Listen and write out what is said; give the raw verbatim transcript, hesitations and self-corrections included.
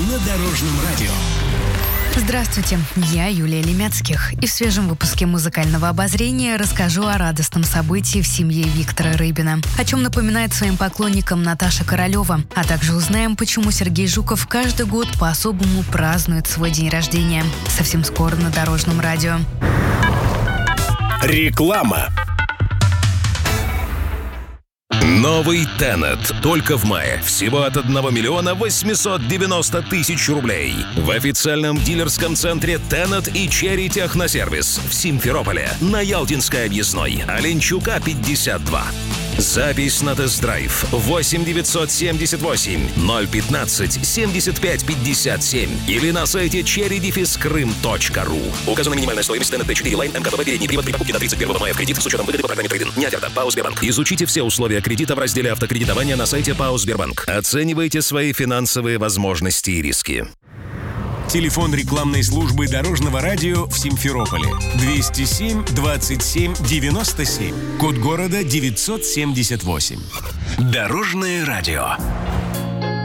на Дорожном радио. Здравствуйте, я Юлия Лемецких. И в свежем выпуске музыкального обозрения расскажу о радостном событии в семье Виктора Рыбина, о чем напоминает своим поклонникам Наташа Королева, а также узнаем, почему Сергей Жуков каждый год по-особому празднует свой день рождения. Совсем скоро на Дорожном радио. Реклама. Новый Tenet. Только в мае. Всего от одного миллиона восемьсот девяносто тысяч рублей. В официальном дилерском центре Tenet и Черри Техносервис в Симферополе на Ялтинской объездной. Оленчука, пятьдесят два. Запись на тест-драйв восемь девятьсот семьдесят восемь ноль пятнадцать семьдесят пять пятьдесят семь или на сайте черри дефис крым точка ру. Указана минимальная стоимость Tenet Т четыре Line МКТВ передний привод при покупке до тридцать первого мая в кредит с учетом выгоды по программе трейд-ин. Не оферта. ПАО «Сбербанк». Изучите все условия кредита в разделе автокредитования на сайте ПАО «Сбербанк». Оценивайте свои финансовые возможности и риски. Телефон рекламной службы Дорожного радио в Симферополе двести семь двадцать семь девяносто семь. Код города девятьсот семьдесят восемь. Дорожное радио.